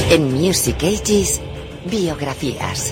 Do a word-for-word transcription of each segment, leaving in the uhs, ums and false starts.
En Music Ages, biografías.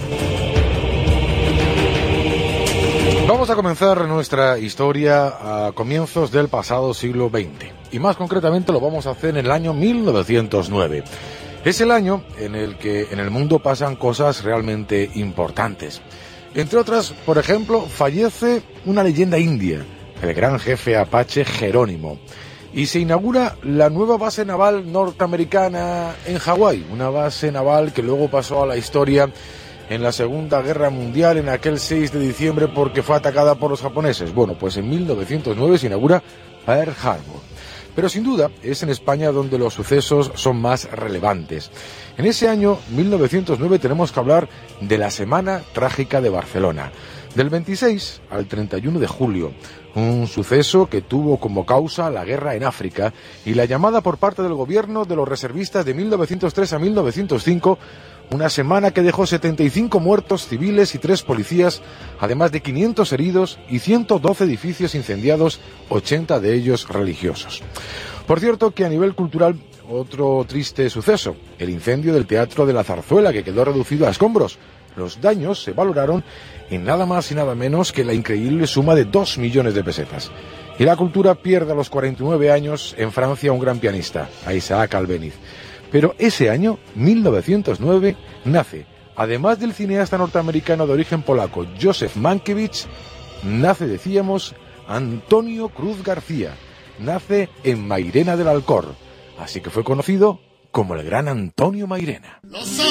Vamos a comenzar nuestra historia a comienzos del pasado siglo veinte. Y más concretamente lo vamos a hacer en el año mil novecientos nueve. Es el año en el que en el mundo pasan cosas realmente importantes. Entre otras, por ejemplo, fallece una leyenda india, el gran jefe apache Jerónimo. Y se inaugura la nueva base naval norteamericana en Hawái, una base naval que luego pasó a la historia en la Segunda Guerra Mundial, en aquel seis de diciembre, porque fue atacada por los japoneses. Bueno, pues en mil novecientos nueve se inaugura Pearl Harbor. Pero sin duda es en España donde los sucesos son más relevantes. En ese año, mil novecientos nueve, tenemos que hablar de la Semana Trágica de Barcelona, del veintiséis al treinta y uno de julio, un suceso que tuvo como causa la guerra en África y la llamada por parte del gobierno de los reservistas de mil novecientos tres a mil novecientos cinco, una semana que dejó setenta y cinco muertos civiles y tres policías, además de quinientos heridos y ciento doce edificios incendiados, ochenta de ellos religiosos. Por cierto que a nivel cultural, otro triste suceso, el incendio del Teatro de la Zarzuela, que quedó reducido a escombros. Los daños se valoraron en nada más y nada menos que la increíble suma de dos millones de pesetas. Y la cultura pierde a los cuarenta y nueve años en Francia a un gran pianista, a Isaac Albéniz. Pero ese año, mil novecientos nueve, nace, además del cineasta norteamericano de origen polaco Józef Mankiewicz, nace, decíamos, Antonio Cruz García. Nace en Mairena del Alcor, así que fue conocido como el gran Antonio Mairena.